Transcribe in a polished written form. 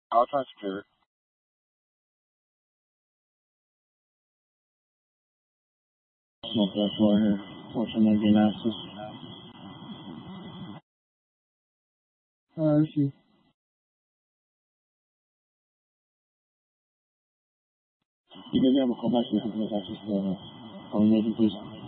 I'll transfer. Smoke that for her. Fortune might be nasty. She. You maybe have a call back to the access for combination, please.